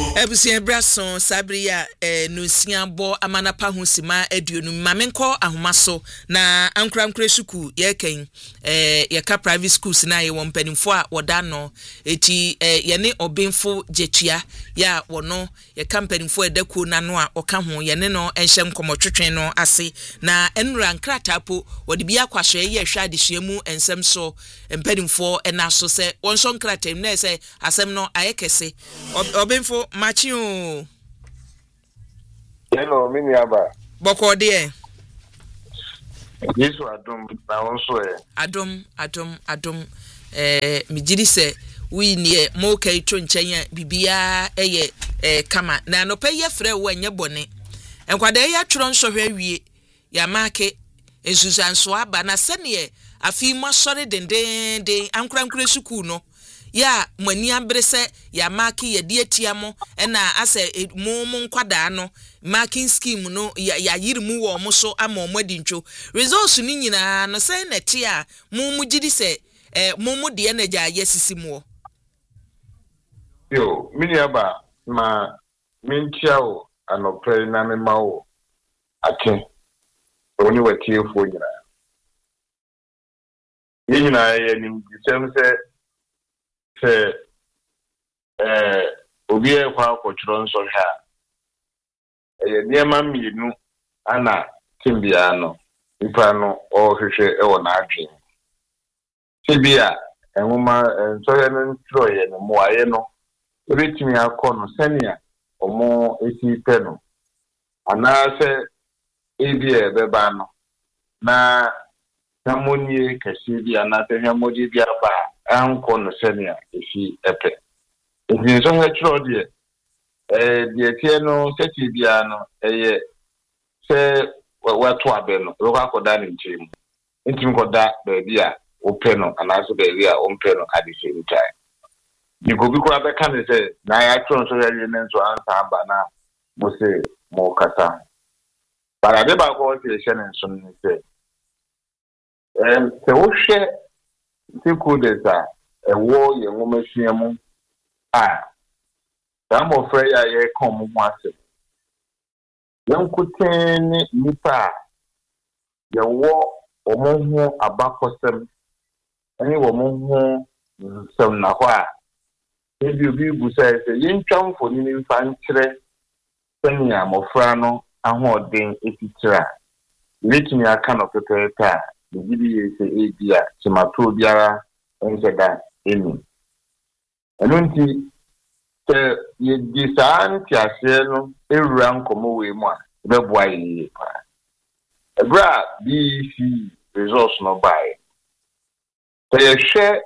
Ebusia Brason Sabria Nusia Bo Amanapa Husima Eduonu Mamenko Ahomaso na Ankram Kresuku yeken yeka private schools na ye wompanimfo a wodano eti yene obenfo jetua ya wono ye kampanimfo edaku nano a oka ho yene no enhye nkomotwetwen no ase na enura nkratapo wode bia kwahwe ye hwa adehyiamu ensem so mpanimfo enaso se wonso nkratam na se asem no ayekese obenfo Machio. Hello, Miniaba. Boko de. Yes, Adum. Na also Adum. Mijiri se we nie mo kai to nchen bibia eye kama na no pay frɛ wo anya bone. Enkwada ya tworo nso hwa wie ya make ensusanso aba na sene afi mo sori dendenden ankrankra suku no. Ya mwani abrese ya maki ya dietiamo ena ase mumu nkwada no marking scheme no ya yirimu wo mo so ama omadi ntwo results ni nyina no say neti a mumu gidi se mumu de na ja yesisimu yo miniaba ma mintiao anopre na me mawo ake oni watiefo nyina ya ni sem se obi e kwa akotro nso ha niema mienu ana timbia no ipa no o hwehwe e wona adwen tibia enwoma nso ya no ntro ye no mo aye no ebetimi akọ no senia omo esi pe no ana se ebia beba no na tamonie kasi bia na tehemodi bia ba anko no senia esi epe nso ha tro de de tie no seti bia no eye se watu abe no ro akoda ni ntim koda ba bia ope no anaso ba bia ompe no at the same time ni go bi ko abeka ne se na ya tro nso ya ne nso ansa aba na mo se mo kasa para de ba ko se hye ne nso ni se se wo hye tiku desa ewo ye ngomasiamu damo frey ya ye komu mwase yankutene nipa yawo omonhu abakosem ani womonhu sem na kwa ebi obi busa se yentwamfo ni mfa nkyere senya mofra no ahoden etitira litini aka no pepepa bibili yese ebia timato biara enseda eni enunti te ye disan ti ase no ewura nkomo we mu a beboa yi pa ebra BC results no buy te ye hwe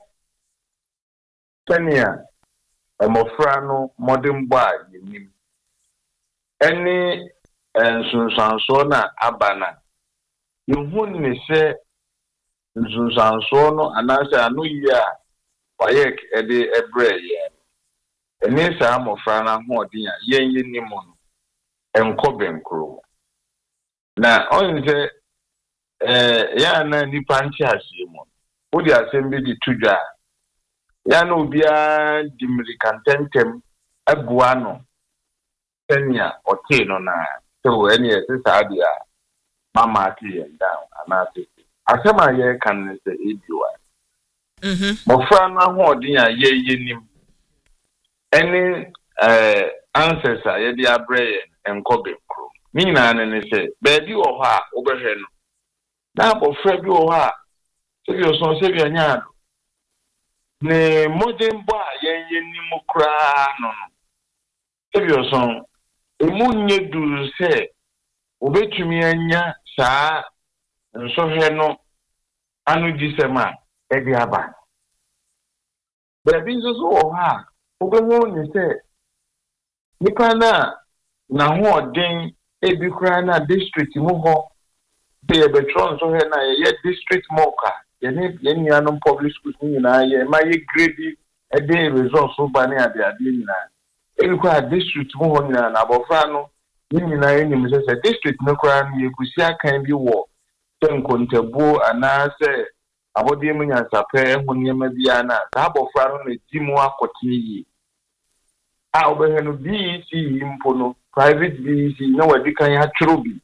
tania emofra no modern boy yenim eni ensunsanso na abana yuhun ni se nsunsanso no anasa anu ya wayek ede ebre ye eni sa amofra na hoodin a yenye nimu no enkobenkro na onze ya na nipa nchi asimu odi asembe di tudwa ya na obia dimrikantentem abua no tenia ote no na so eni esesa adia mama ati down anase asema ye kan se ediwa mofra na hoodin a ye nim eni ancestor ye di abre enkobenkro ni na ne se bebi wo ha obehwe no na bofra bi wo ha sebi oson sebi anya ne modern boy ye nim kra no sebi oson emunye du se obetumi anya saa nsohwe no anu disema edi aba bebi zo wo ha obewo ni se nipa na ho den ebi kra na district mu ho be betron so he na ye district moka ye ni anon public schools ni na ye ma ye grade e dey results so ba ni ade ni na ebi kra district mu ho ni na abofra no ni na ye ni se district no kra ni ekusi akan bi wo tenkontabu anase abodi mu nyansape ho niema bia na ka abofra no na dimu akotini yi a obehenu BEC impo no private BEC na wadi kan ya tworo bi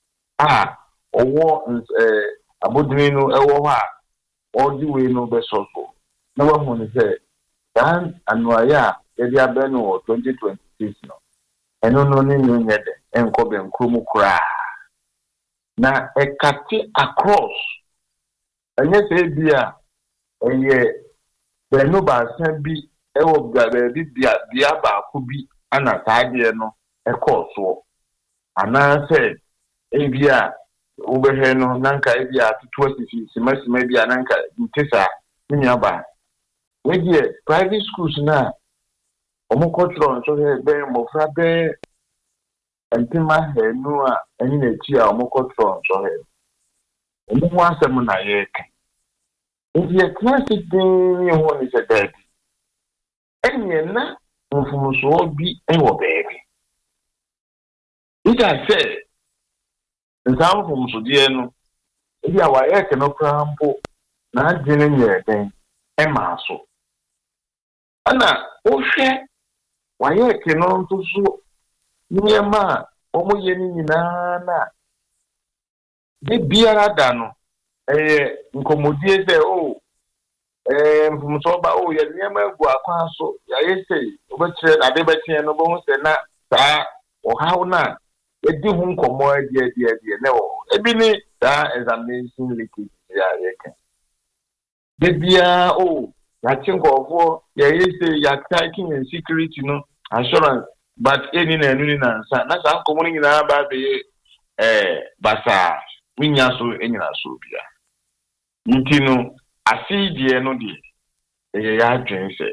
owo abodini no ewo ho a odi we no besofo na wa hu ni se dan anuaya yedi abenu 2026 no eno no ni nyede enko be nkromu kura na ekati across enye se bia eye benu ba san bi ewo gabe bia ba ku bi ana saade no ekoso ana se ebia ubehe no nanka ebia tutu asisi simasima bia nanka ntesa nya ba we private schools na omukotro nso he be mofra be entima he no a enyi na chi a omukotro nso he omu asem na yeke ebia classic din ho ni se dead enye na mfumuso bi ewo beebe ita se nsamu mfumuso die no ebia wa yeke no krampo na adine nye den emaso ana ohwe wa yeke no ntuso nyema omo ye ni nyina na de biara da no nkomodie se mfumuso ba ye nyema egu akwa so ya yese obetire na de betie no bo se na sa ohaw na edi hu nkomo adie na ebi ni da examination leakage ya yeke de bia ya chinkofo ya yese ya taking and security no assurance but any na enu ni na nsa na sa nkomo ni na ba be basa winya so enyina so bia ntino asidie no de ya adwen se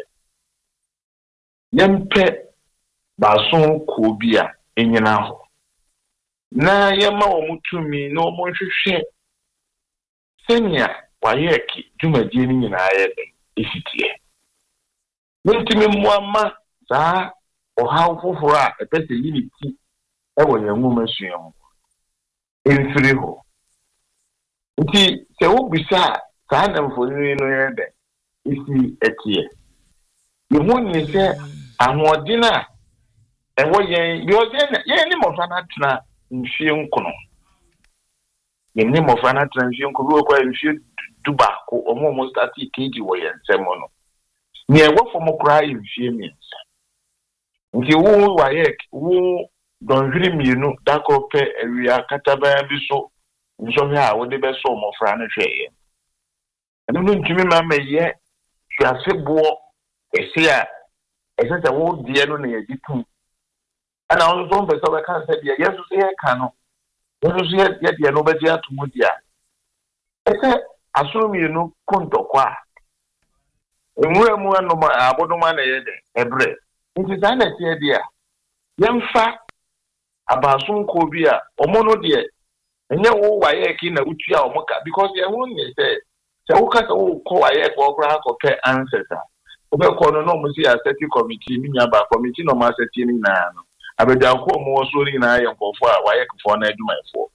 yempe baso ko bia enyina ho na yema omutumi no monhwehwe senya wayeki jumadie ni nyina ayede isitie ntimi muama saa ohaw foforo a epese yiniti ewo yanwuma suam enfiri ho nti se wo bisa saa na mfoni no yede isi etie yehu ni se ahodina ewo yen yen ni mofra na tena nhwie nkono yen ni mofra na tena nhwie nkono kwa nhwie dubako omo stati keji wo yen semo no ni ewo fomo kra nhwie miensa nti wo wayek wo donhwiri mienu dakope ewia kataba bi so nso hwe a wo de beso mofra na hweye eno no ntumi ma meye hwasebo esia esese wo die no na yejitu ana on so mbe so be kan se die yesu se ye kan no yesu se ye die no be die atumu dia ese asoro mienu kontokwa enwura mu no abodoma na ye de ebre nti za na tie dia yemfa abasun ko bia omono de enye wo waye ki na utua omoka because ye hu ni se wo ka wo ko waye ko kra ko pe ancestor obe ko no mo si aseti committee ni nya ba committee no ma aseti ni na no abeja ko mo so ni na ye nkofo a waye ko na adwumaifo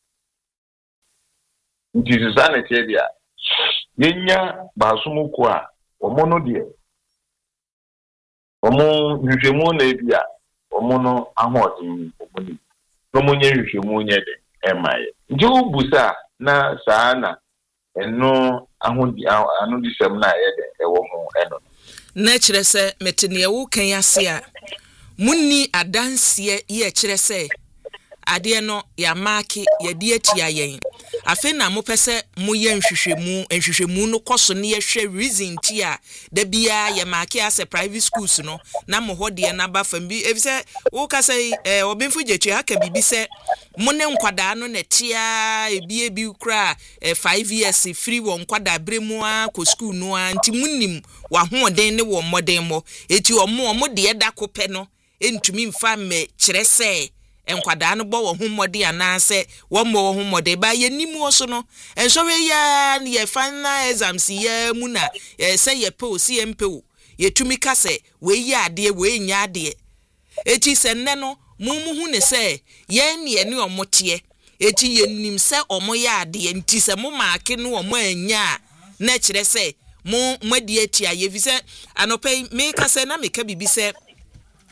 nti za na tie dia yenya basun ko a omono de omo nhwehwemu na bia omo no ahodin omoni omo nye nhwehwemu nye de emaye nje ubusa na saana eno ahodi anu disem na ye de ewo ho eno na kire se metene wo kan ase a munni adanse ye kire se ade no ya maaki ye de atia yen afi na mo pese mo ye nhwehwemu no koso ne ye hwe reason ti a da bia ye maaki as private schools no na mo hode na ba fam bi efise wo ka se obinfu jechi aka bibi se mo ne nkwada no na tia ebi kura 5 years free wo nkwada bremu a ko school no anti munnim wa hoden ne wo moden mo eti omo de da kope no entumi mfa me kire se enkwada no bo wo humode anase wo mo wo humode ba ye nimu so no ensowe ya ye final exams ya mu na se ye pe o CMP o ye tumi ka se we ya ade we nya ade eti se nne no mumu ne se ye ne ne omote eti ye nim se omo ya ade nti se mo maake no omo anya na kire se mo madi atia ye vi se anope me ka se na me ka bibi se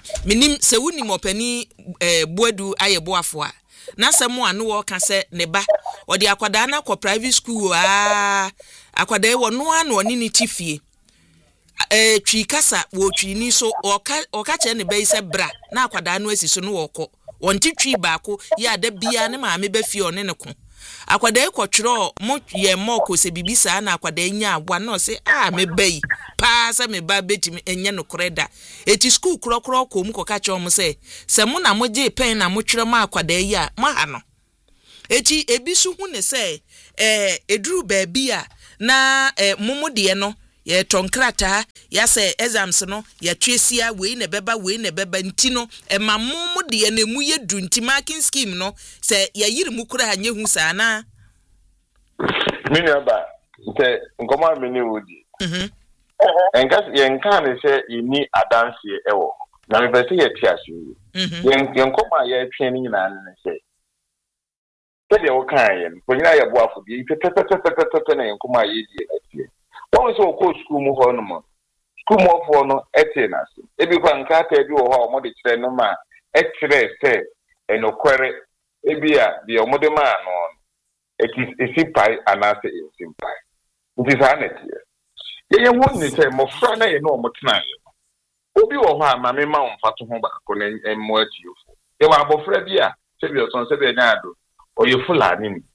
minim se wuni mopani buadu ayeboafo a na semu anu wo ka se ne ba odi akwada na kwa private school akwada e wono anu oni ni tifie twi kasa wo twi ni so oka che ne be se bra na akwada anu asiso no woko wonti twi baako ya da bia ne maame ba fie one ne ko akwada e kwotwero mo ye moko se bibisa na akwada nya abwa no se me bai pa se me ba betimi enye no kreda eti school krokro ko mu ko ka che o mo se mo na mo je pen na mo twere ma akwada yi a mo ha no eti ebisu hu ne se eduru ba bia na mumu de no ye tonkrata ya se exams no ya twesia we ne beba ntino ma mumu de na mu ye du nti marking scheme no se ya yiri mu kura anye hu sana mini aba se ngoma mini wodi engas yenka ne se ini adanse ewo na me pese ye tiasu yenkoma ye twen nyina ne se tede wo kan ye ko nyina ye boafo bi tete na yenkoma ye die atie wọ́n sọ kó school mu hɔ no mo school mu hɔ no ɛte na so ebi kwa nkata bi wɔ hɔ a wɔde kyerɛ no ma ɛkyerɛ sɛ ɛnokware ebi a deɛ wɔde maa no esi pae anaasɛ esi mpae nti saa na ɛteɛ yɛyɛ wɔn ne sɛ mmɔfra na yɛ no wɔn tena yɛ obi wɔ hɔ a maame ma wɔn fa to ho baako na mmoa atiefo yɛwɔ abɔfra bi a sɛbi ɔtɔn sɛbi ɛnya ado ɔyɛ fulani ni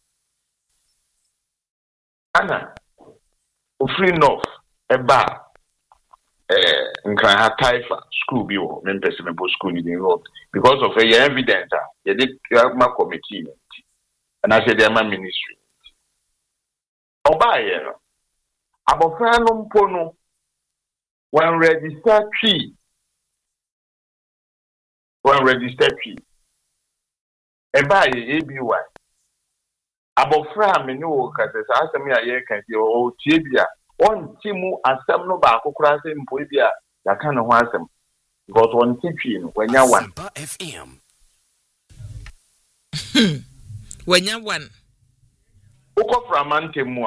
ana free north eba nkran taifa school bi wo men person bo school ni road because of your evidence ya dey ma committee and I said my ministry oba ye no abofra no mpo no when register tree eba ye ABY abofra me no ka se asem ya ye kan ti o tie bia on ti mu asem no ba akokora se mpo bia ya kan no ho asem because on ti twi no wanya one FM wanya one ukofra mantemu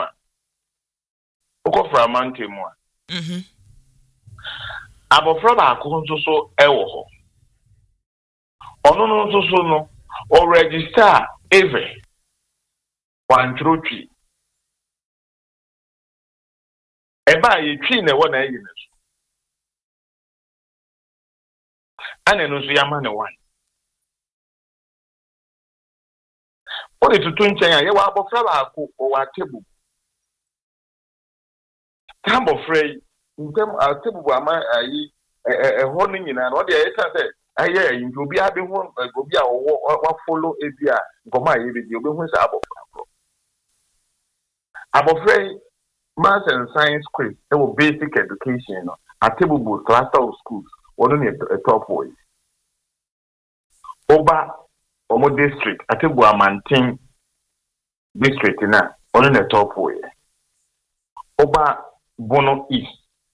abofra ba akonso so ewo ho ono no nso so no o register even one tree. Eba ye tree na wona yi ne so. Ane no so yama ne one. Odi tutu nchen ya ye wa abofra ba ko o wa tebu. Tambo frey ntem tebu ama ayi ho no nyina no de ye ka se aye obi abi ho obi a wa follow ebia ngoma ye bi obi ho sa abofra. Abofra maths and science quiz, it was basic education, at table cluster of schools, one in a top boy. Oba Omo district, at table Amantin district in a one in a top boy. Oba Bono East,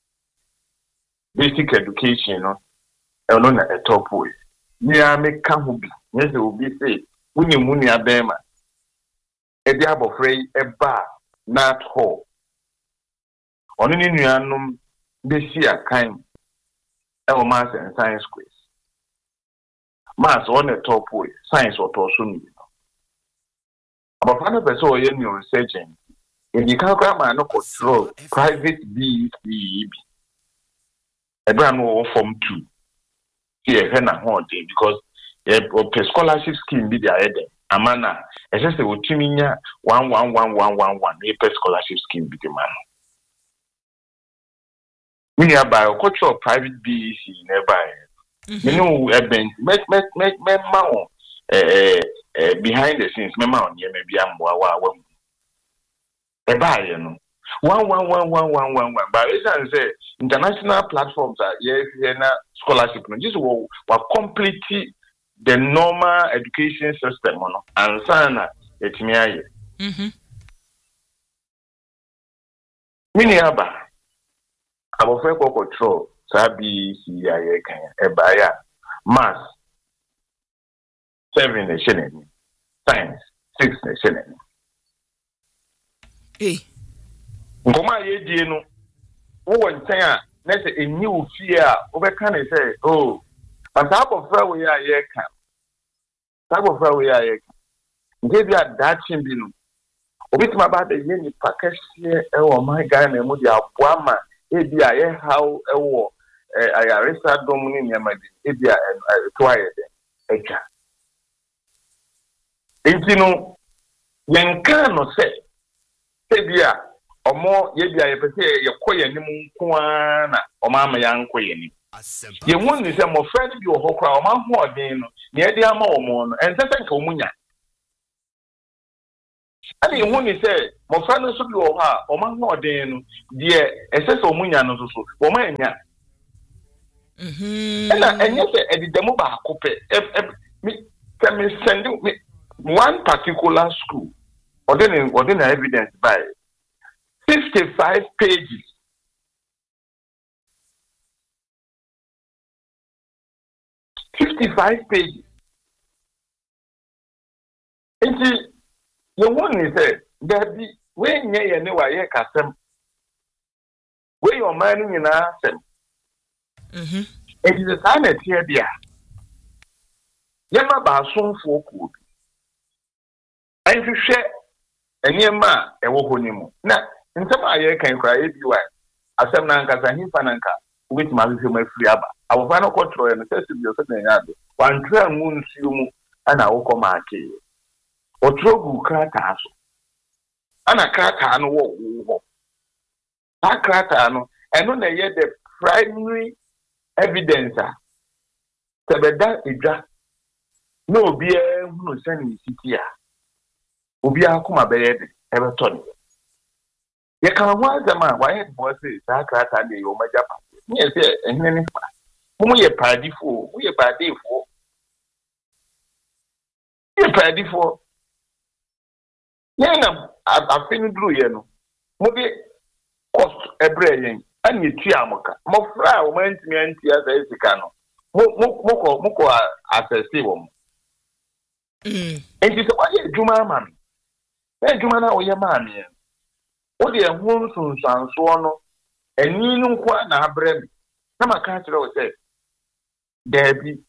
basic education, and on a top boy. Near me Kahubi, yes, it will be said, Winnie Munia Bema, a diabo frey, a bar. Not whole. Only in Yanum, this year kind of maths and science quiz. Maths on the top way, science or Tosun. About 100% in your researching, in the calculator, no control private BEB. A brand new form 2. Here, because a scholarship scheme be the head. Amana, I just say, what you mean, 11111 a scholarship scheme be the man. We are by a culture of private BEC nearby. You know, a bench, make mount behind the scenes, mount, maybe I'm a buy, you know. 11111. But as I say, international platforms are yes, scholarship. This will completely. The normal education system, and sana etimiaye. Mini aba abofra ko control sabi siyaye kan ebaya maths 7 nation science 6 nation. Ngoma ye die no wo ntan a na se enyi ofie a wo be kan say oh But type of friend we are here can. Type of friend we are here can. Give you that chimbino. Obit my bad the yen pakeshe my guy and Mudia Buama, Ebia, how a war. I arrested Dominion Yamadi, Ebia and Twice. Echa. Intino Yankano say, Ebia, or more Yebia, your quay and Muana, or Mamma Yang Quay. You want to say more friend you or Hokra, or Mamma, near the Amon, and Satan Comunia. And you want to say, more friends of you or Mamma, dear, SS or Munia, or Mania. And yes, at the Demoba Coupe, can me send you one particular school, or then evidence by 55 pages. 55 pages. And the one is said that when you know I custom, where you're mining in our sem. It is a sign at here, dear. Yama Basun for could. And to share a near ma, a wohonimu. Now, in some I can cry if you are. As some Nankas and Hifananka, which my free abba. Our final control and necessity of certain other. One trail moon sumu and I will come at you. Or trogu cratas. And a cratano walk. A cratano, and on yet the primary evidence. Sebeda Idra. No beer who send me city. Ubia kuma bed, Everton. You can want the man, why had bosses, Sakrata, the Omaja. Yes, and then we are party for, we are party for. We are party for. Yeah, I've been through, you know. Movie cost a brain, and you tiamoka. Mofra went me and tears as a cano. Moko as a stable. And it's a Juma man. Then Jumana or your man. What the wounds on San Suono, and Nino Quana Brem. Nama cancer said, Debbie.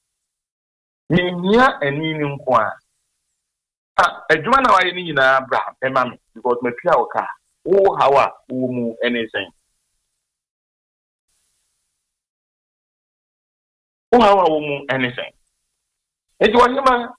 Ninia and Nino Quan. A Jumana I need Abraham, and mammy, because my car. Oh, how are you anything? Oh, how are you anything? It's one man.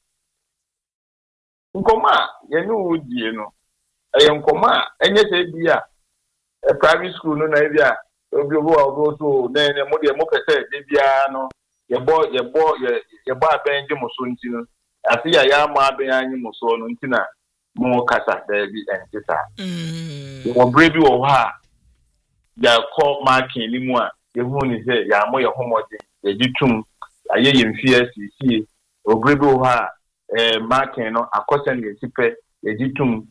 Nkoma, you know. I am Koma, and yes, a private school, no idea. You go to then a Moka said, Bibiano, your boy, Benjamin Musuntin. I see I am my Benjamin Musuntina, more Casa, baby, and Tita. You will brave you or her. They are called marking Limua. The moon is there, Yamo, your homework, the Jitum, a year in CSC, or brave you her. Marking no akosen ye sipe ye ditum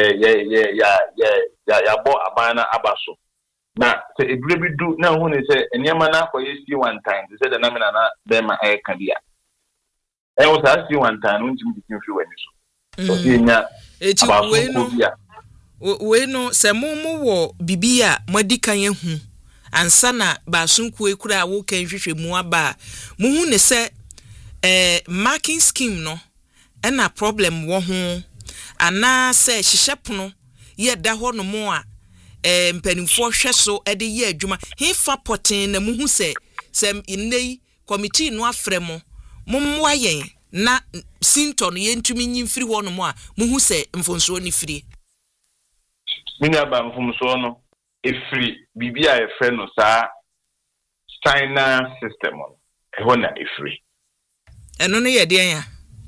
ya bo abana abaso na se ebrebi du na hu ne se enema na ko ye one time se the na me na be ma e ka dia e wo sa see one time no ntim dikin fi wani so so ye nya abaso we no se mumu wo bibia madika ye hu ansa na basunku ekura wo kan hwehwe mu aba mu hu ne se marking scheme no ena problem wo ho ana se hyehyɛpono ye da ho no mo a mpanimfo hwɛ so de ye adwuma he fa poten na mu hu se innei committee no afrɛ mo mommoa yɛn na sinton ye ntumi nyimfiri ho no mo a mu hu se mfonso ni firi minya ba mfonso no efiri bibia e frɛ no saa Steiner system no ho na efiri eno no ye de ya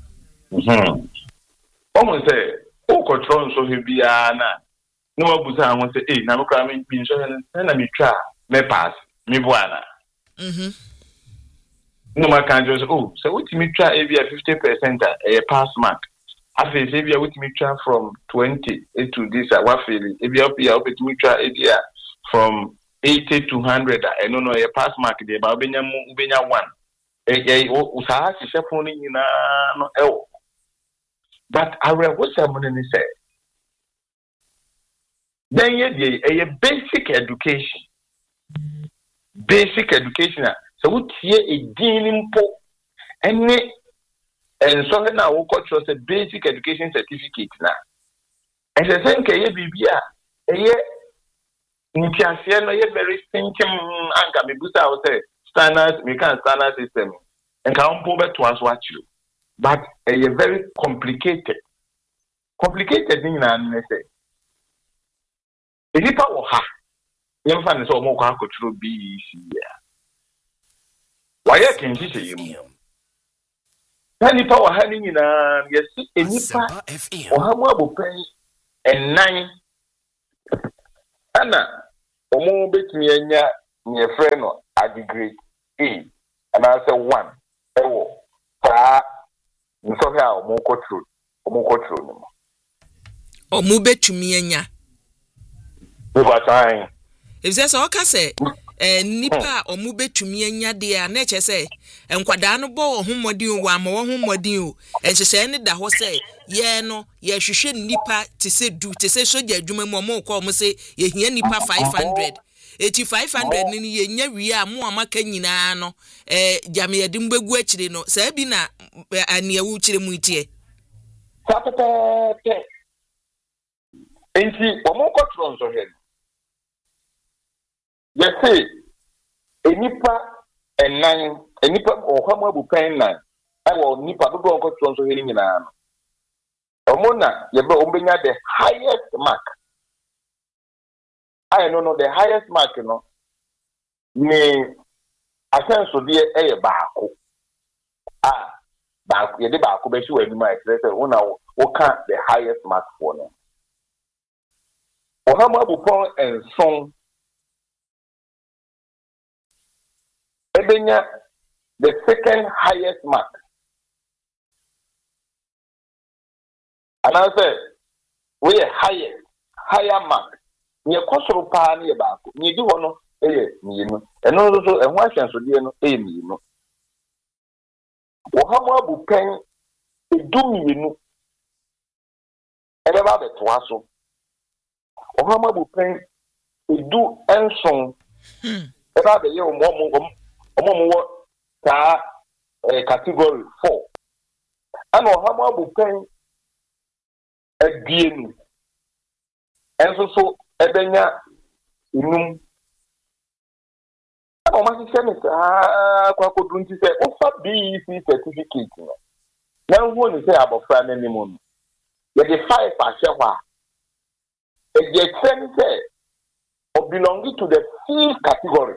Almost say, oh, control so he be na. No one was I say, eh, now cramming being so and me try, me pass, me buana. No, my can just, oh, so what me try every 50% a pass mark. I feel if you with me try from 20 to this, what feeling? If you up with me try idea from 80 to 100, I don't know a pass mark there, but Benya one. Usaha si shefoni no el. But I read what someone said. Then a basic education. Basic education so wotie edin mpo ene enso he na wo culture say basic education certificate na ese nke ye bibia eye ntiase no ye very simple anga me busa wo say standard we can standard system enka mpo beto aso achiru but eye very complicated thing na nese enipa wo ha yemfa ne so mo kwa akoturo BEC ya waye kenji seyemu enipa wo ha ni nyina yesi enipa o ha mo abopen ennan ana omo betumi anya ne frɛ no a degree A ana say 1 ewo fa nso ha omo koturo no omo betumi anya over time if say so ka say nipa omo betumi anya de a na che say enkwada no bo homodin wo ama wo homodin o enhyehyɛ ne da ho say ye no ye hwehwɛ nipa te se du te se soja adwuma mu omo ko omo say ye hia nipa 500 8500 ni ye nya wi a mo amaka nyina no jame yede mbegu akire no sa bi na ania wu kire mu itie sapete enti omo kotron so he yesi enipa enan enipa ohwamu abupan nan awo nipa dodo kotron so he nyina no omo na ye be ombenya the highest mark I know the highest mark no ni asenso de eye baako baako ye de baako be shi wani ma express una wo ka the highest mark for no ohama abupon enson ebenya the second highest mark and I say we higher mark nye kosoro pa na ye baako nye di wono mienu eno so ehwo ahwenso de no mienu wo hamo abupen edumienu ebe ba beto aso wo hamo abupen edu enson ebe ba ye omo wo ta category 4 ana wo hamo abupen edienu enso so ebenya inum o ma se me kwa ko dunti se o fa BEC certificate no na hu ni se abofra na nimu no ye de 5 ahye hwa e de train se o belong to the 5th category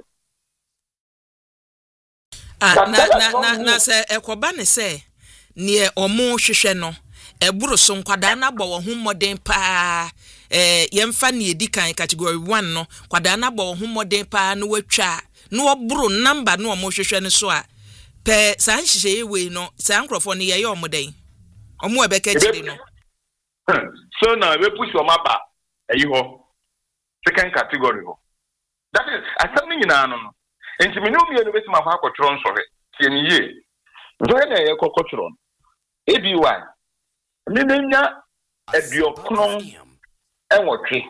na se ekoba ne se ne omo hwehwe no eburu so nkwada na gbo wo hu modern pa yemfa ne edikan category 1 no kwada na gbo wo hu modern pa no watwa no oburu number no omo hwehwe ne so a pe san hihye we no san krofo ne ye omodan omo ebeka chiri no so now we push your mapa eyi ho second category ho that is asem nyina no enti me no mi no betima fa akotro nso he tie ni ye so he na ye kokotro ABY Minenya ediokron enwotwe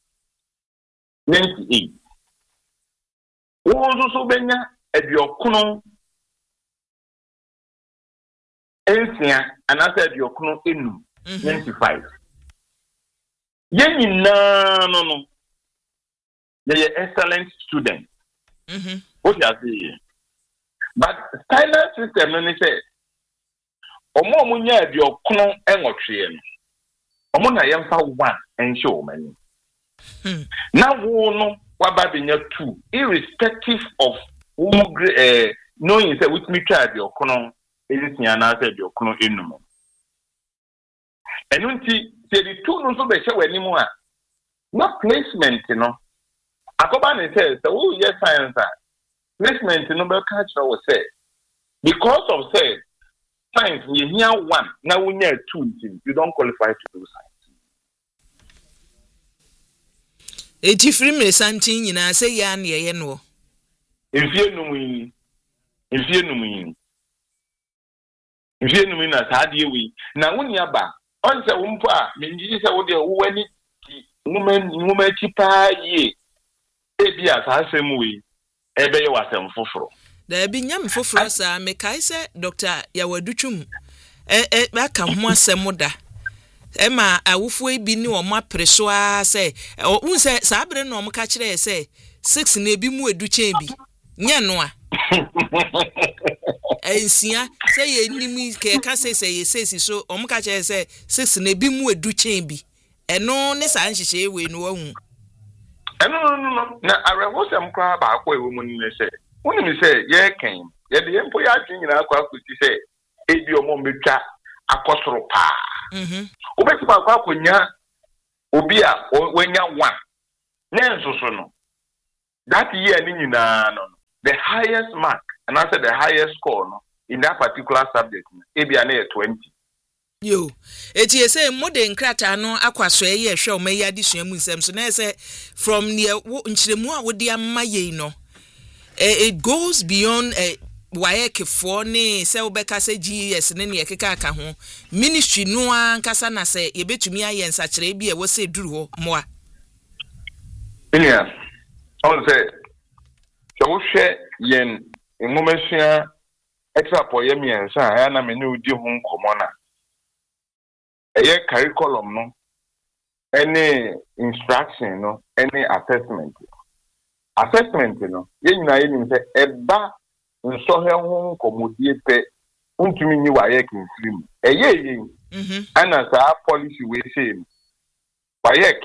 98 wo so benya ediokron ensia anasa ediokron enu 95 yenyina no ye excellent student what you say but standard system no say omo nya ediokron enwotwe no omo na yemfa 1 enhye o mani na wo no waba benya 2 irrespective of who knowing say with me try ediokron edisia na say ediokron enum enunti se di 2 no so be hye wani mu a na placement no akoba ne say so yes science placement no be catch we say because of say science you hear 1 now we need 2 you don't qualify to do science eti free santin nyina say ya na ye no enfie num na saade wi na woni aba on se wo mpo a menji se wo de wo wani nwuma ti pa ye ebi asasem wi ebe ye wasem foforo Da bi nyam foforo sa me kai se Dr. Yawadutwum aka ho asem da ma awufo ebi ni o ma preso a se un se sa abre no mo ka kire se 6 na ebi mu edu chen bi nya no a ensia se ye nimi ke ka se ye sesi so o mo ka kire se 6 na ebi mu edu chen bi eno ne sa nhihye ewe no wahu no na arewo sem kwa ba akwa ewo mu ni se woni mi se ye ken ye de empo ya twi nyina akwa akuti se ebi omo metwa akosoro pa obeti kwa akonya obi a wenya 1 nenso so no that year ni nyina no the highest mark and I said the highest score no in that particular subject ebi na 20 yo eti ese modern krata no akwaso ye hwe o mayi adesua mu nsem so na ese from near nchiremu a wodi amaye no it goes beyond wayeke for ne se obeka se GS ne ne keka aka ho ministry no ankasa na se ye betumi aye nsakire bi e wo se duru ho moa Elias on say so hwe yen enwomesua extra poye miensa ya na me ne odi ho nkomo na eye curriculum no any instruction no any assessment no ye nyina ye nim se eba nso he ho komodie pe untumi nyi wa ye kinfrim eye ana sa policy we say wa ye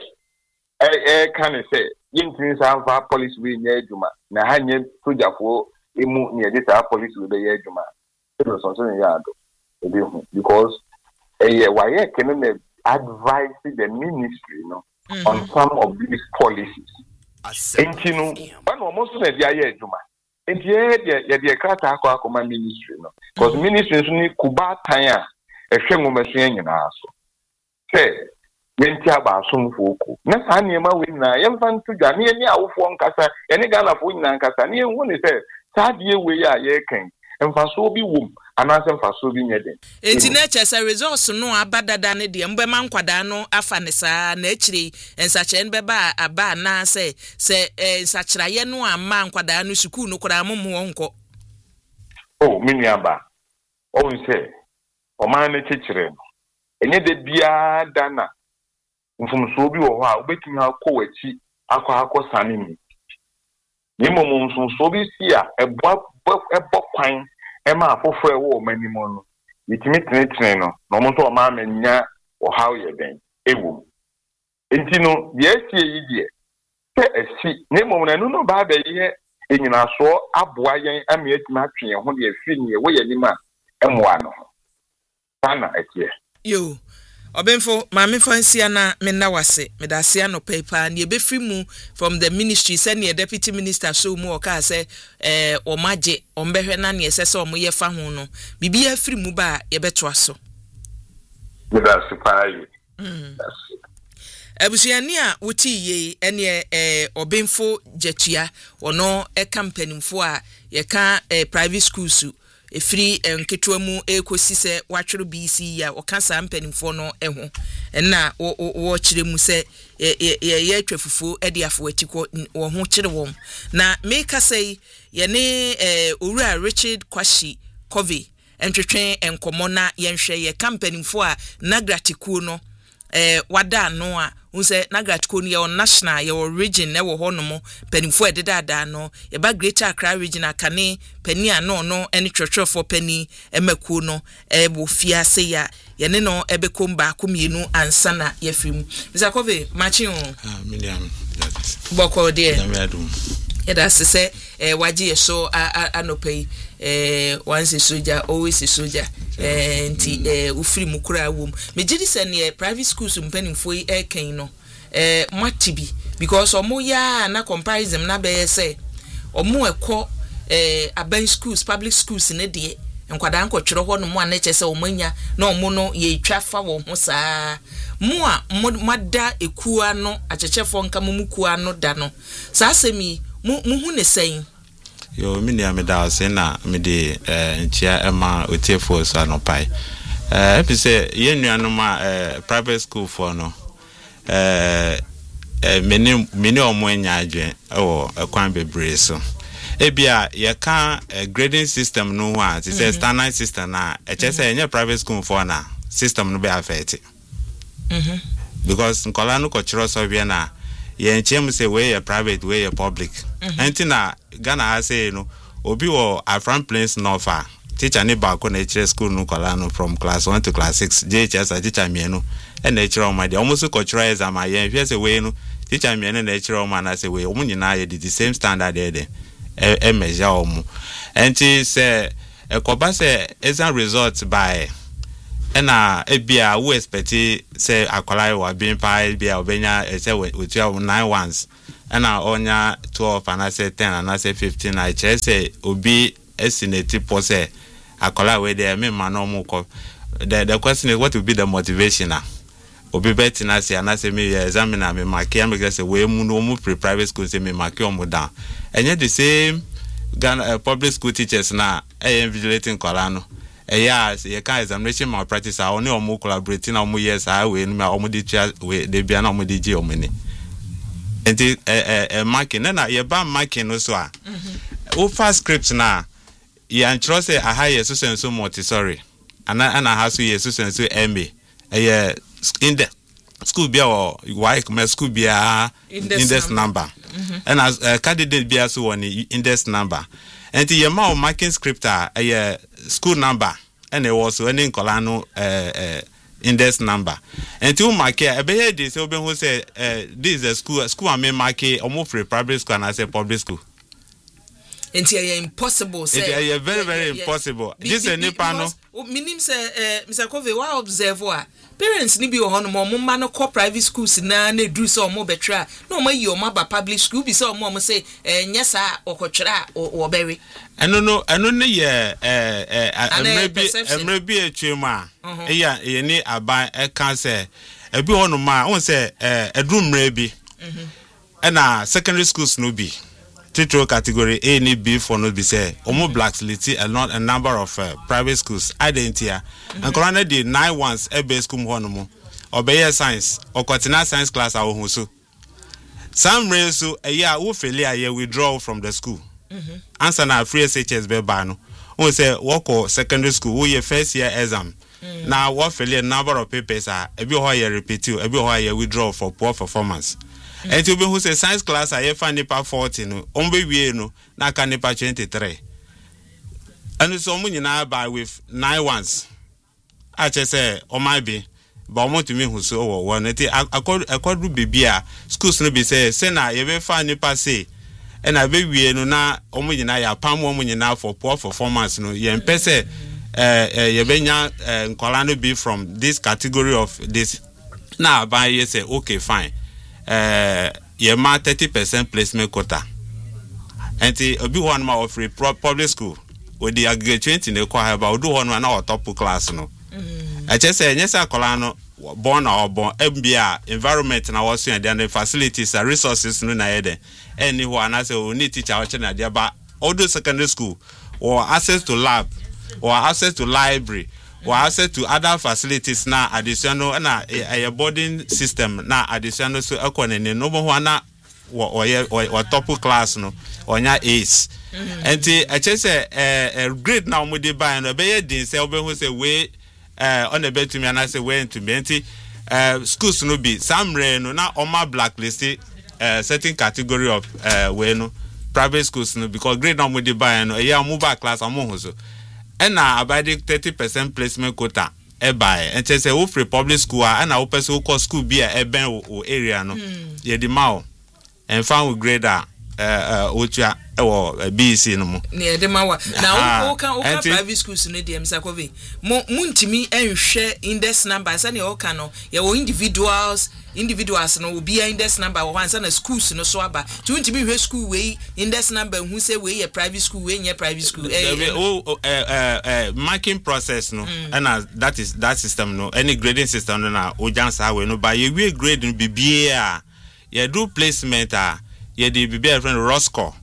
kan say yintumi sa fa policy we nya adwuma na ha nye sojafo emu ne de sa policy we be ye adwuma so so ya do because wa ye kan na advise the ministry no on some of these policies entinu when almost na dia ye adwuma enti ye de krata akoma ministry no because ministry so ni kuba tan a ehwe ngomasua nyina so say yenti aba asomfo oku na sa niema we na yemfa ntu dwa ne ni awofo nkasa ene Ghana fo nyina nkasa ne hu ne say sa de we ya ye kan emfa so bi wom anase mfa so bi nyeden enti na chese resource no abadada ne de mbema nkwada no afa ne sa na akire ensache ne beba aba na se ensachiraye no ama nkwada no sukuu no kora momo nko mini aba nse o ma na chechire no enye de bia dana mfumso bi wo ho a obetumi akọ wachi akọ sane mi ni momo mfumso bi si a ebo kwan ema afofo ewo manimo no yitimi tenetene no no mo so o ma manya o how ye den ewo enti no ye sie yi die se esi ni momo na no ba ba ye enyina so aboa yen ame atimi atwe ho de afi ne wo ye nima emoa no sana etie yo Obenfo mame fansia na me na wase me da sia no paper na be free mu from the ministry send the deputy minister so mu o ka se o maje o mbehwe na ne ese se o mo ye fa ho no bibia free mu ba ye beto aso me da sipai abusuani a wuti ye ene Obenfo Jatua ono campanymfo a ye ka private schools efiri nketwa mu ekosi se watwero BC ya okasa mpanimfo no eho na wo kire mu se ye atwafufu ediafo atiko wo ho kire won na make say ye ne owura Richard Kwashi Covey entwetwen enkomo na yenhwe ye campanymfo a nagratiku no wada no a unse nagratiku no ye on national ye region na wo hono penifo ededa no ye ba Greater Accra region akane pani ano no ene twetwe for pani emaku no bo fia se ya ye ne no ebekomba komienu ansa na ye fimu Mr. Covey machi on million boko de yeda se waji ye so anopei once a soldier always a soldier nti ufiri mukura wom mejidi se ne private schools mpanimfo kan no matibi because omo ya na comparison na be say omo ekọ aban schools public schools ne de nkwada nkotwere ho no mo anache se omanya na omo no ye twafa wo ho saa mo a mada ekua no achechefo nka mumukua no da no saa semi muhu ne sen yo mini ameda se na me de nchia ema otiefo so anopai ebi se ye nuanom a private school for no meni omo anya adwen o ekwan bebre so ebia ye can grading system no one it says standard system na any private school for na system no be affected because nkola no kochiro so bia na ye nchem say we private we public na Ghana has say no obi wo Afran Plains Norfa teacher ni ba ko na chire school no kola no from class 1 to class 6 JHS teacher mienu and na chire o ma de almost kochiro exam aye hwe say we no teacher mienu na chire o ma na say we omu nyina ye the same standard there measure omu enti say ekoba say exam results by na ebia we expect say akwala wa bin pa ebia obenya say we 9 ones na onya 12 and say 10 and say 15 I say obi estimate po say akwala we there me man no mu ko the question is what will be the motivation na obi bet na say na say me examiner me mark am because say we mu no mu private school say me mark am down and yet the same Ghana public school teachers na invigilating kola no yes you can examination malpractice I only omo collaborating omo yes I we no omo dey we dey bia na omo dey gi omo ni enti marking na ye ba marking no so a o fast script na ye antro say aha yes so Montessori ana ha so yes so MA in the school bia or why come school bia index number and as candidate bia so one index number and the amount marking script a school number and it was any colano index number and to mark here be this obi who say this is a school I may mark almost free private school and I say public school. And it's impossible. It's very impossible. This is a panel. Minim say Mr. Covey, what observe what parents ni bi ho no mo no call private schools na do so mo betra no mo yi o ma ba public school bi so mo say nya sa okotwera o bewe eno ne ye emre bi etwem a ye ni aban e kan say e bi ho no ma won say edru mre bi na secondary schools no bi Titro category A and B for no be say omo blacks liti a number of private schools identity and corona the 9 ones base school ho no mo obey science or continental science class a ho so some race so a year wo failure year withdraw from the school answer na free SHS be ba no won say work secondary school wo your first year exam now what failure number of papers are e bi ho year repeat e bi ho year withdraw for poor performance. And to be who say science class I find nipa 40 no ombe wie no na ka nipa 23 and so mu nyina by with 9 ones I just say o might be but want to me who so one accord bibia schools no be say na ye be find nipa say and I be wie no na omu nyina ya pam omu nyina for poor performance no ye mpese ye benya nkola no be from this category of this now by you say okay fine ye ma 30% placement quota and obi one ma of public school with the aggregate 20 ne kwa ba odu one na top class no I just say yes akola no born or born MBA environment na was and the facilities and resources no na yede anywhere na say we need teacher watch na there but all those secondary school or access to lab or access to library or access to other facilities na additional na a boarding system na additional so ekonene no bo na or top class no onya ace and I just say grade now mo dey buy no be din say obe who say we on the bet to me and I say we to me schools no be some no na oma blacklist certain category of we no private schools no because grade now mo dey buy no e mo back class among so and now about 30% placement quota e buy and say we free public school and na open so call school be e ben o area no ye di ma and found grader otua e BC no mo ne de ma wa na o kan private schools no dey Mr. Covey mo ntimi enhwe index number say ne o kan no ye wo individuals no will be index number once and schools no so aba to ntimi hwe school we index number who say we ye private school we nye private school marking process no and that system no any grading system no na o jansa we no ba ye we grade no bibia ye do placement ye di bibia friend Roscoe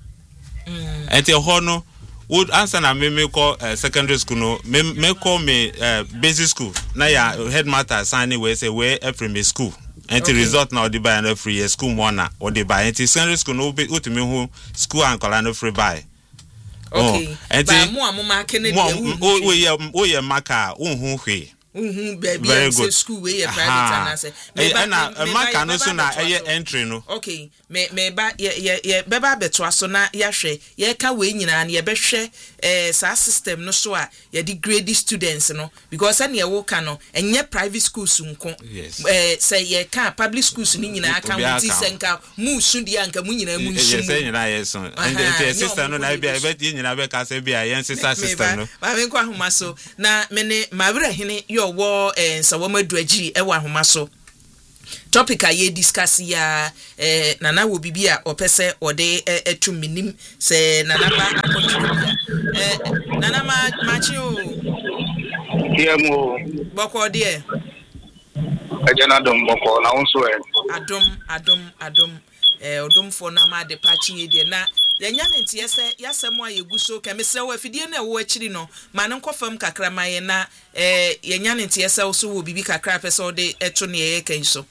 and the hono would answer na me call secondary school no me call me basic school na ya headmaster assign we say we from school and the result now the buy no free school mona or the buy and secondary school no be to me who school and color no free buy. Okay. And more mark oh yeah maka who baby very good school where you private and I say maka no so na entry no. Okay. Me ba ye beba beto aso na ya hwe ye ka we nyina na ye behwe sa system no so a ye di grade students no because any ye wo ka no enye private schools nko say ye ka public schools ni nyina aka wuti senka mu su di anka mu nyina mu nsu yes nyina yes so and the system no na bia bet nyina be ka say bia yen system no ba me kwa homa so na me ne mabra hene yo wo nsawo maduagi e wa homa so topic aye discuss ya nana wo bibia opese ode etuminim se nana ba akontro nana machi o diemo boko de ejana dom boko na wonso adom odom fo na ma de pachi de na yanya nti yasemo ayeguso kemese wo afidie na wo akiri no ma ne nkofam kakra ma ye na yanya nti yasa so wo bibi kakra pese ode eto ne ye kan so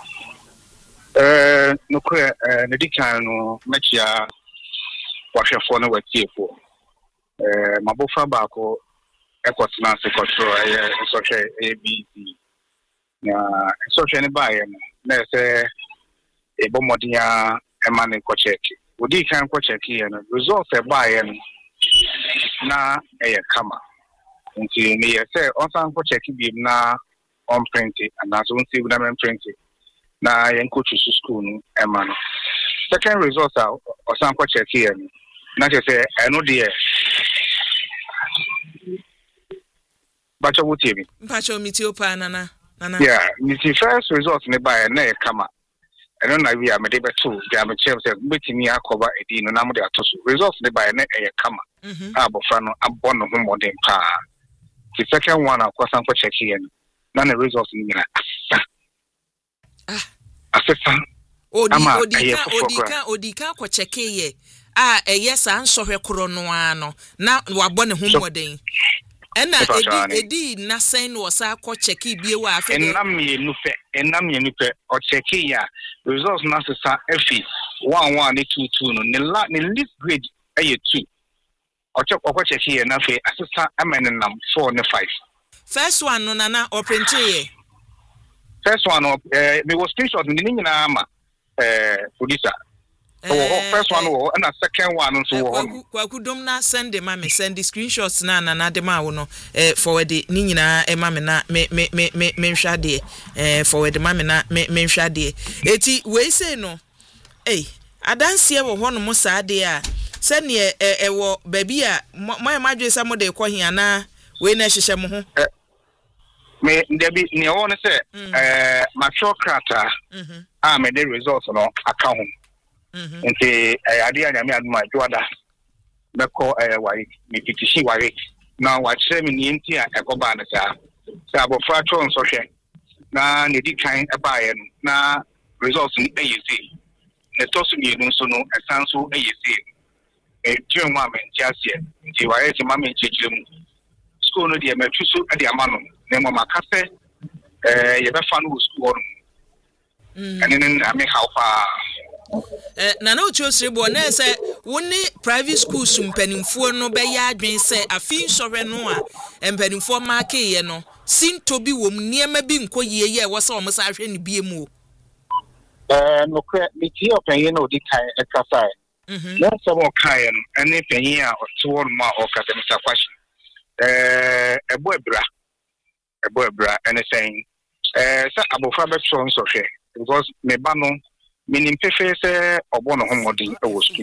no kwe ne dikan no machia wahwefo na watiefo mabofa baako ekotena se control social ABC na social ne bae na se ebomodia emane ko check odi kan ko check ye no results e bae no na kama nti me ye se onsan ko check bi na on print and as on see na print na yen coach school no emano second results are osan ko check here na je say eno de bacho wutibi mpacho mitiopa nana yeah the first results ne buy na kama eno na we am de beto dia me chem say betimi akoba edi no na mo de atoso results ne buy na kama abofra no abono ho modern pa the second one akosan ko check here na the results ni na asesa odika ko cheke ye yesa nsohwe koro no ano na wabɔ ne ho moden ena edi na sen no sa ko cheke bie wa afi enam ye nupe o cheke ya results na sesa efi 11 ne 22 no ne least grade aye 2 o cheke ye na fe asesa amenenam 4 ne 5 first one no na o print ye first one me was screenshot ni nyina ama producer first one and a second one so kwaku dom na send the mama send the screenshots na de ma wo no forward ni nyina mama na me nhwade forward mama na me nhwade eti we say no adanse wo ho no mo saade a se ne wo baby a mo madwe sa mo de kɔ hia na we na hyehyɛ mo ho me ndebi ni won say mature crata me the results no aka ho nti ade anyame aduma joada beko wari me titishi wari na wa kire me ni nti a ekoba na sa abofra tro nso hwe na ne di kan ebaaye no na results ni eyesi ne tosu ni no so no esanso eyesi tuen wa me ntiase nti wa yesi ma me nchechire mu school no de me twiso de amano ne mama kase ye be fa no school no and I make how far na no chosiri bo na say woni private schools mpanimfo no be ya adwen say afin sɔhwɛ no a mpanimfo mark ye no sinto bi wom niema bi nkoyie ye wo say o mo sa hwɛ ne bie mu no kre mi ti open no di kan exercise na so mo kan no ene panyin a to won ma o ka dem sa question ebo ebra ene saying sa abofra be so nso hwɛ because me ba no meaning pefe say obono homodi e wo school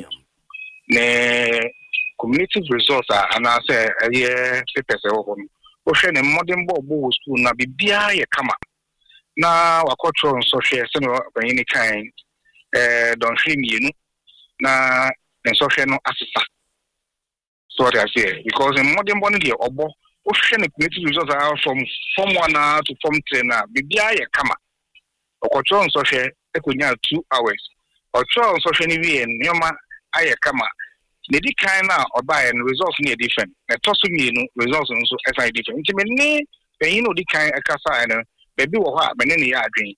ne community results and I say papers e wo o hwe ne modern bob wo school na bibia ye kama na wakotro nso hwe se no banyini kan don hwe mienu na nso hwe no asesa so what I say because in modern bono de obo o hwe ne community results are from form 1 to form 3 na bibia ye kama okotro nso hwe ekunya 2 hours or trial social media nyoma aye kama ne di kan na obaye no results ne different na tosu mienu results nso different nti me ne peyin no di kan akasa no baby wo ho a me ne ya adwen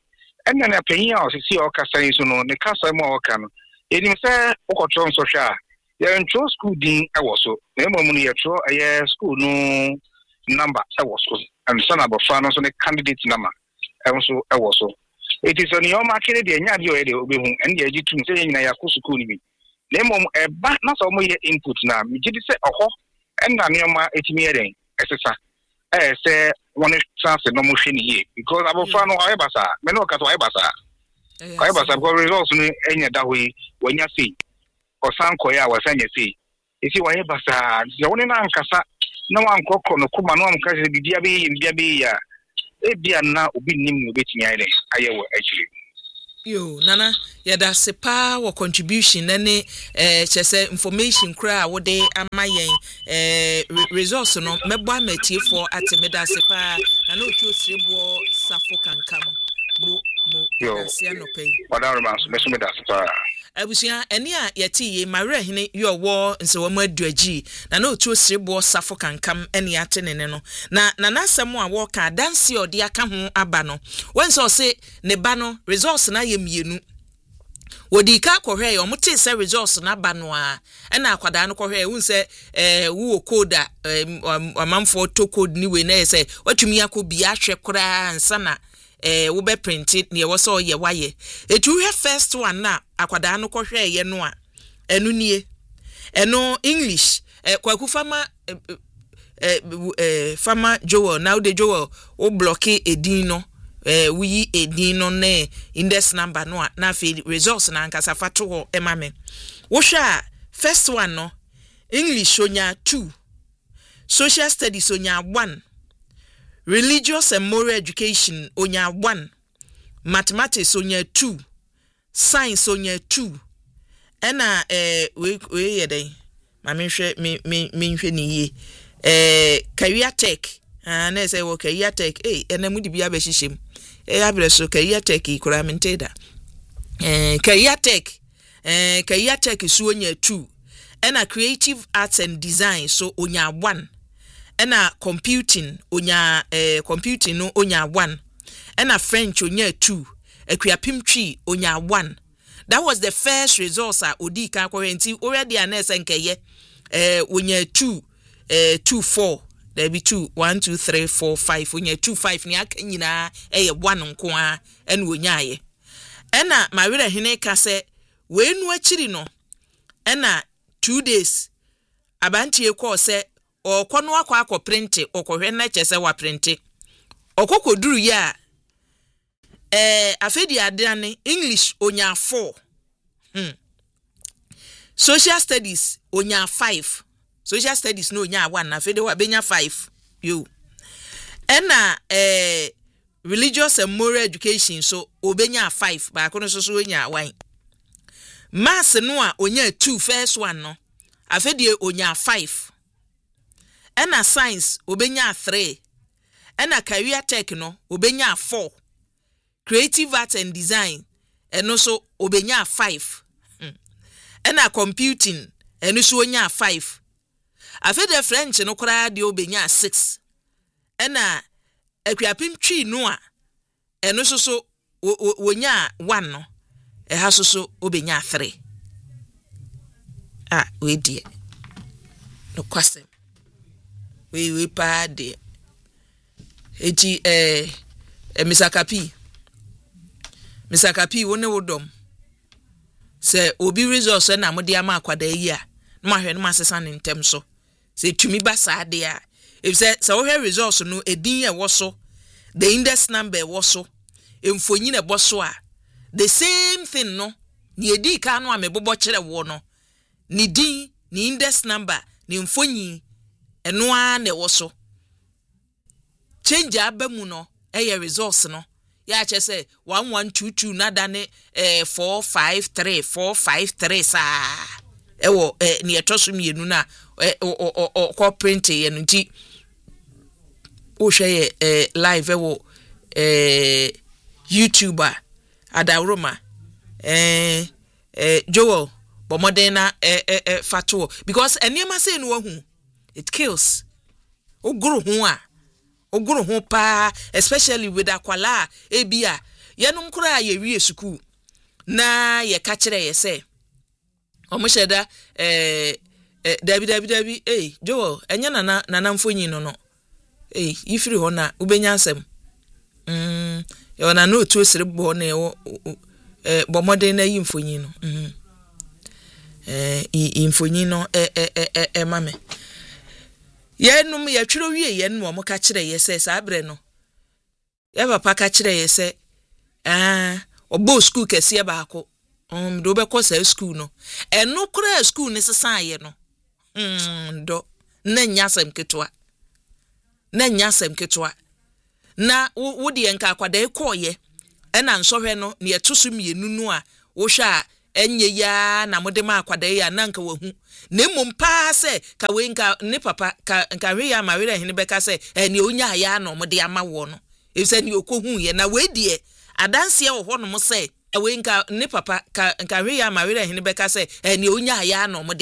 and then a penny or see or Cassan so no, the Casa more can. It is a Ocotron so shy. You're in true school, Dean, I was so. No money at a year school, no number, I was so. And son of a fan on the candidate number. I was so. It is on your market, the Yadio, and the Egyptian saying I have school. Nemo a bat not only input now, me did say a ho, and I near my 8 meeting, I say one chance no motion here because I will find no Ibasa, Menoka to Ibasa. Ibasa got results in any that way when you see, or some Koya was saying you see. You see why Ibasa, the only Nankasa, no one cock on the Kuma, no one catches the Diaby in Diabia. It be now be named with me, I actually. Yo, Nana, yada sepa wa contribution nene chese information kra wo de amayen resource no mebwa metie for atemeda sepa na no to srebo safo kankam mo asia no pay wada romance mesumeda sepa abusia ene a yeti ye mare hene yo wo nse wo maduagi na no to srebo safo kankam ene ate ne no na nasem a wo ka danse odi aka ho aba no wense o se ne ba no resource na ye mienu wodi ka kohwe yo mute se resource na ba no a ena akwada no kohwe hu se wo code amamfo to code ni we na se watumi akobi ahwe kora ansa na wo be print it ne wo so ye waye etu hwe first one na akwada no kohwe ye no a enu nie eno English kwaku fama fama Joel now the Joel o blocky edin no we edin no ne index number no na fe results na nkasa fato ho emame wo hwa first one no English onya 2 social studies onya 1 religious and moral education onya 1 mathematics onya 2 science onya 2 ena we yeden ma menhwe menhwe ni ye career tech na say wo career tech ena mudi bia be hihim abreso career tech ikura menteda career tech so onya 2 ena creative arts and design so onya 1 ena computing onya computing no onya 1 ena French onya 2 akuapim twi onya 1. That was the first resource odi ka kwenti already anese nkeye onya 2 4 there be 2 1 2 3 4 5 onya 2 5 ni aka nyina 1 nko a ena onyaye ena mawere hene ka se we nu akiri no ena 2 days abantie ko se okono akọ print okohwe na chese wa print okokoduru ya afedi adane English onya 4 social studies onya 5 social studies no onya 1 afedi wa benya 5 yo ena religious and moral education so obenya 5 ba kono so onya 1 maths no a onya 2 first one no afedi onya 5 ena science obenya 3 ena career tech no obenya 4 creative arts and design eno so obenya 5 ena computing eno so onya 5 afede French no kora de obenya 6 ena akuapim twi no a eno so wonya 1 no ha so obenya 3 we die no kwasem we pa de eti Misakapi wone wodom se obi resource na mode ama akwada yi a na mahwe no masesa ne ntem so se tumi ba saade a if se wo hwe resource no edin e wo so the index number wo so emfonyi na bo so a the same thing no ni edi ka no amebobo kire wo no ni din ni index number ni mfonyi eno a na wo so change abamu no eye resource no ya che say 1122 na dane 453 sa ewo ni etoso mienu na ko print ye no nti o hwe live ewo YouTuber Adaroma Joel bomodena fatuo because eniema say no hu it kills oguru hu pa especially with akwala ebia yenum kura ye wie school na ye ka kire ye se omosheda dabi jo enya nana mfonyi no ifiri ho na ubenya asem yo na no tu sire bo na bo modern na yi mfonyi no mfonyi no mame yenum ye twiro wie yenum o mo ka kire ye se sa abre no ya papa ka kire ye se obo school kese ba ako do be ko sa school no eno kura school ne sesa ye no do na nyasem ketwa na wo de enka akwada ekoye na nsohwe no ne etoso mienu no a wo hwa enye ya na mode ma akwada ya na nka wahu na mmompa se ka we nka ne papa ka hwe ya ma we hene beka se ne onya ya na mode ama wo no efse ne okohu ye na we die adanse wo ho no mo se we nka ne papa ka hwe ya ma we hene beka se ne onya ya na mode